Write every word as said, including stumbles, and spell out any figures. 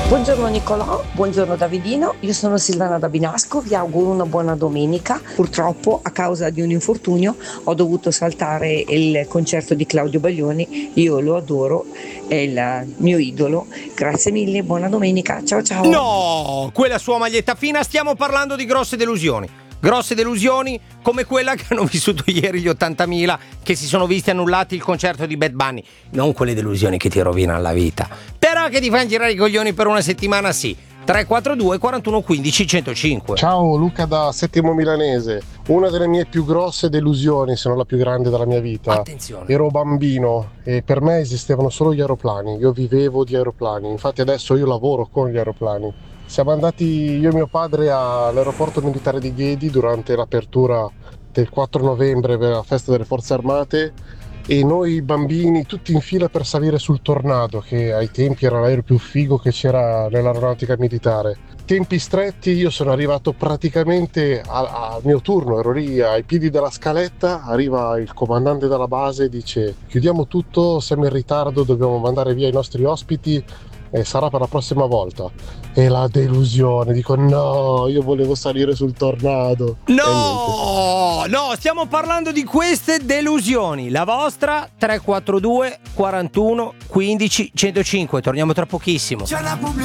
Buongiorno Nicolò, buongiorno Davidino, io sono Silvana da Binasco, vi auguro una buona domenica. Purtroppo a causa di un infortunio ho dovuto saltare il concerto di Claudio Baglioni, io lo adoro, è il mio idolo. Grazie mille, buona domenica, ciao ciao. No, quella sua maglietta fina, stiamo parlando di grosse delusioni. Grosse delusioni come quella che hanno vissuto ieri gli ottantamila che si sono visti annullati il concerto di Bad Bunny. Non quelle delusioni che ti rovinano la vita, però che ti fanno girare i coglioni per una settimana, sì. tre quattro due quarantuno quindici centocinque. Ciao, Luca da Settimo Milanese. Una delle mie più grosse delusioni, se non la più grande della mia vita. Attenzione. Ero bambino e per me esistevano solo gli aeroplani. Io vivevo di aeroplani. Infatti adesso io lavoro con gli aeroplani. Siamo andati io e mio padre all'aeroporto militare di Ghedi durante l'apertura del quattro novembre per la festa delle forze armate e noi bambini tutti in fila per salire sul Tornado, che ai tempi era l'aereo più figo che c'era nell'aeronautica militare. Tempi stretti, io sono arrivato praticamente al, al mio turno, ero lì ai piedi della scaletta, arriva il comandante della base e dice: chiudiamo tutto, siamo in ritardo, dobbiamo mandare via i nostri ospiti e sarà per la prossima volta. E la delusione, dico no, io volevo salire sul Tornado. No, no, stiamo parlando di queste delusioni. La vostra tre quattro due quarantuno quindici centocinque. Torniamo tra pochissimo. C'è la pubblicità.